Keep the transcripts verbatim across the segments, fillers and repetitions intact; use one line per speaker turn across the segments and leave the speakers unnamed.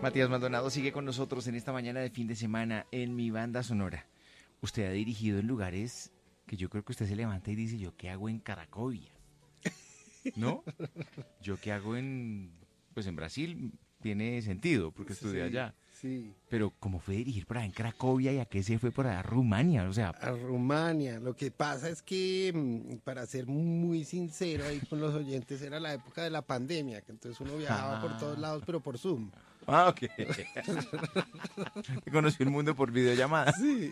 Matías Maldonado sigue con nosotros en esta mañana de fin de semana en Mi Banda Sonora. Usted ha dirigido en lugares que yo creo que usted se levanta y dice, ¿yo qué hago en Cracovia? ¿No? ¿Yo qué hago en, pues en Brasil? Tiene sentido, porque estudié
sí,
allá.
Sí.
Pero ¿cómo fue dirigir por allá en Cracovia y a qué se fue por allá a Rumania? O sea,
a Rumania. Lo que pasa es que, para ser muy sincero ahí con los oyentes, era la época de la pandemia, que entonces uno viajaba
ah.
por todos lados, pero por Zoom.
Ah, ok. Conocí el mundo por videollamada.
Sí.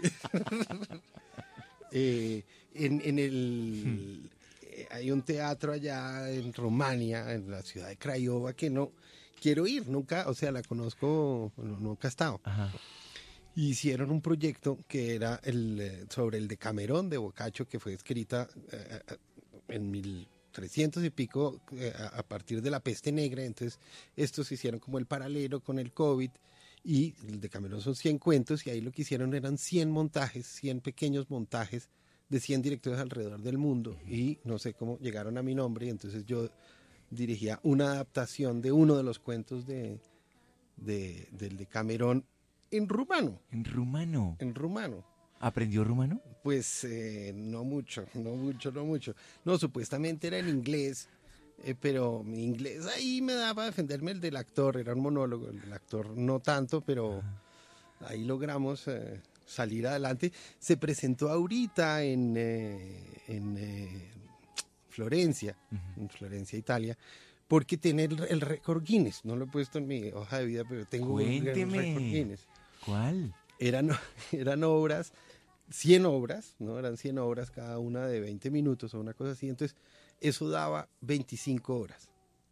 eh, en, en el... Eh, hay un teatro allá en Rumania, en la ciudad de Craiova, que no quiero ir, nunca, o sea, la conozco, no, nunca he estado.
Ajá.
Hicieron un proyecto que era el, sobre el Decamerón de Boccaccio, que fue escrita eh, en mil trescientos y pico eh, a partir de la peste negra. Entonces estos hicieron como el paralelo con el COVID, y el Decamerón son cien cuentos, y ahí lo que hicieron eran cien montajes, cien pequeños montajes de cien directores alrededor del mundo, y no sé cómo llegaron a mi nombre, y entonces yo dirigía una adaptación de uno de los cuentos de, de, del Decamerón en rumano.
¿En rumano?
En rumano.
¿Aprendió rumano?
Pues eh, no mucho, no mucho, no mucho. No, supuestamente era en inglés, eh, pero mi inglés ahí me daba a defenderme el del actor, era un monólogo, el del actor no tanto, pero ahí logramos eh, salir adelante. Se presentó ahorita en, eh, en eh, Florencia, uh-huh. en Florencia, Italia, porque tiene el, el récord Guinness. No lo he puesto en mi hoja de vida, pero tengo
Cuénteme.
el récord Guinness.
¿Cuál?
Eran, eran obras, cien obras, ¿no? Eran cien obras, cada una de veinte minutos o una cosa así. Entonces, eso daba veinticinco horas.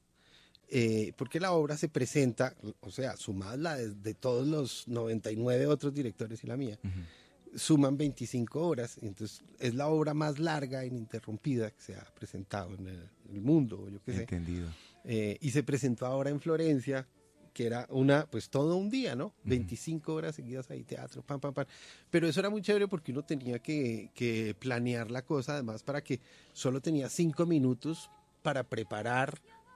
Eh, porque la obra se presenta, o sea, sumada la de, de todos los noventa y nueve otros directores y la mía, uh-huh. suman veinticinco horas. Entonces, es la obra más larga e ininterrumpida que se ha presentado en el, en el mundo, yo qué sé.
Entendido.
Eh, y se presentó ahora en Florencia, que era una, pues todo un día, ¿no? Uh-huh. veinticinco horas seguidas ahí, teatro, pam, pam, pam. Pero eso era muy chévere porque uno tenía que, que planear la cosa, además, para que solo tenía cinco minutos para preparar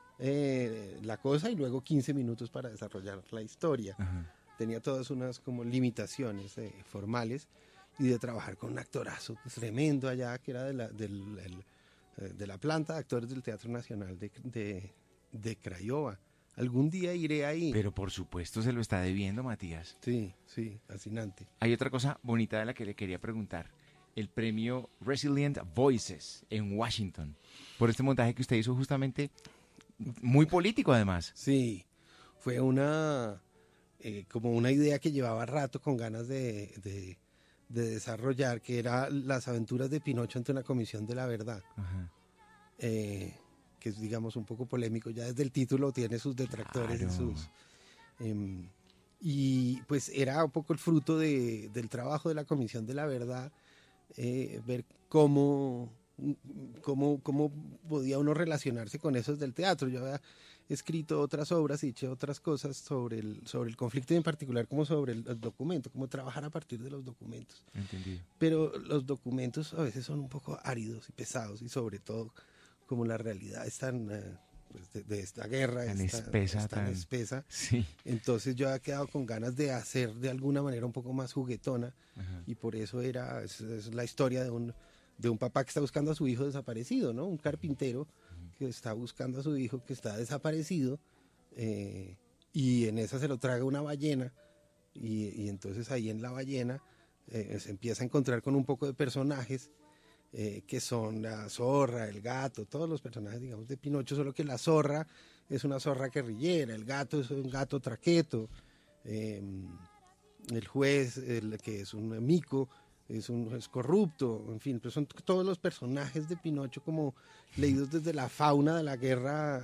eh, la cosa y luego quince minutos para desarrollar la historia. Uh-huh. Tenía todas unas como limitaciones eh, formales, y de trabajar con un actorazo tremendo allá, que era de la, del, el, de la planta de actores del Teatro Nacional de, de, de Craiova. Algún día iré ahí.
Pero por supuesto se lo está debiendo, Matías.
Sí, sí, fascinante.
Hay otra cosa bonita de la que le quería preguntar. El premio Resilient Voices en Washington, por este montaje que usted hizo justamente, muy político además.
Sí, fue una, eh, como una idea que llevaba rato con ganas de, de, de desarrollar, que era las aventuras de Pinocho ante una comisión de la verdad. Ajá. Eh, que es, digamos, un poco polémico, ya desde el título tiene sus detractores. Claro. y sus eh, y pues era un poco el fruto de, del trabajo de la Comisión de la Verdad, eh, ver cómo, cómo, cómo podía uno relacionarse con eso del teatro. Yo había escrito otras obras y hecho otras cosas sobre el, sobre el conflicto, y en particular como sobre el, el documento, cómo trabajar a partir de los documentos.
Entendido.
Pero los documentos a veces son un poco áridos y pesados, y sobre todo como la realidad es tan, uh, pues de, de esta guerra
tan
es tan
espesa,
es tan
tan...
espesa.
Sí.
Entonces yo había quedado con ganas de hacer de alguna manera un poco más juguetona. Ajá. Y por eso era es, es la historia de un, de un papá que está buscando a su hijo desaparecido, ¿no? Un carpintero uh-huh. que está buscando a su hijo que está desaparecido, eh, y en esa se lo traga una ballena, y, y entonces ahí en la ballena eh, se empieza a encontrar con un poco de personajes, Eh, que son la zorra, el gato, todos los personajes, digamos, de Pinocho, solo que la zorra es una zorra guerrillera, el gato es un gato traqueto, eh, el juez, el que es un mico, es un es corrupto, en fin, pues son todos los personajes de Pinocho como leídos desde la fauna de la guerra,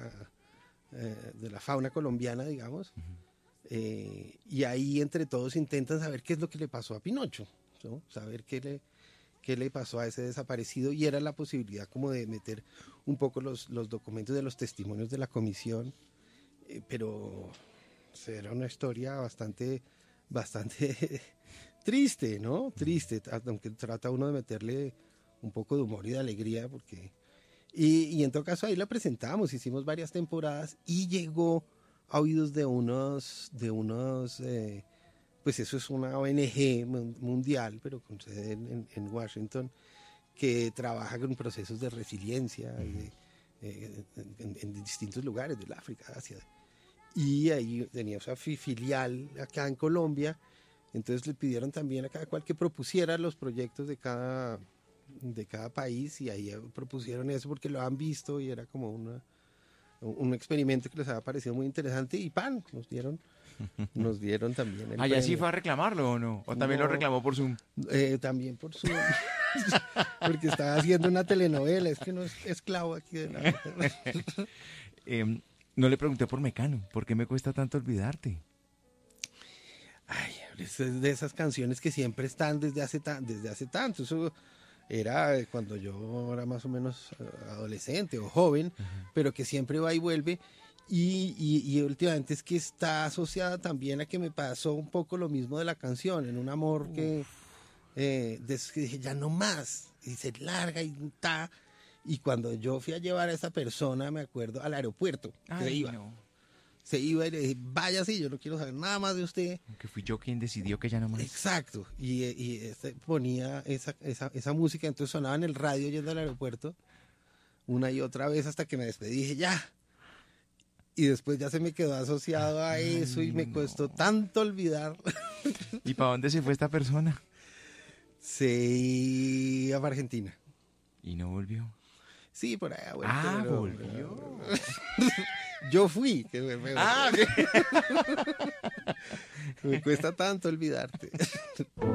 eh, de la fauna colombiana, digamos, uh-huh. eh, y ahí entre todos intentan saber qué es lo que le pasó a Pinocho, ¿no? Saber qué le... qué le pasó a ese desaparecido, y era la posibilidad como de meter un poco los, los documentos de los testimonios de la comisión, eh, pero era una historia bastante, bastante triste, ¿no? Triste, aunque trata uno de meterle un poco de humor y de alegría, porque... Y, y en todo caso ahí la presentamos, hicimos varias temporadas, y llegó a oídos de unos, de unos eh, pues eso es una O N G mundial, pero con sede en, en Washington, que trabaja con procesos de resiliencia de, eh, en, en distintos lugares del África, Asia. Y ahí tenía esa filial acá en Colombia, entonces le pidieron también a cada cual que propusiera los proyectos de cada, de cada país, y ahí propusieron eso porque lo han visto y era como una, un experimento que les había parecido muy interesante, y pan, nos dieron, nos dieron también el
¿Allá
premio.
sí fue a reclamarlo o no? ¿O también
No,
lo reclamó por Zoom?
Eh, también por Zoom, porque estaba haciendo una telenovela, es que no es esclavo aquí de nada.
eh, no le pregunté por Mecano, ¿por qué me cuesta tanto olvidarte?
Ay, es de esas canciones que siempre están desde hace, ta desde hace tanto. Eso era cuando yo era más o menos adolescente o joven, uh-huh. pero que siempre va y vuelve. Y, y, y últimamente es que está asociada también a que me pasó un poco lo mismo de la canción, en un amor Uf. que eh, des, que dije, ya no más, y se larga y ta. Y cuando yo fui a llevar a esa persona, me acuerdo, al aeropuerto,
Ay,
se iba.
No.
Se iba y le dije, vaya así, yo no quiero saber nada más de usted.
Que fui yo quien decidió que ya no más.
Exacto. Y, y este ponía esa, esa, esa música, entonces sonaba en el radio yendo al aeropuerto, una y otra vez hasta que me despedí. Dije, ya. Y después ya se me quedó asociado a eso Ay, y me no. costó tanto olvidar.
¿Y para dónde se fue esta persona?
Se iba a Argentina.
¿Y no volvió?
Sí, por allá.
Bueno, ah, pero, volvió.
Yo fui. Que me, me,
ah,
me cuesta tanto olvidarte.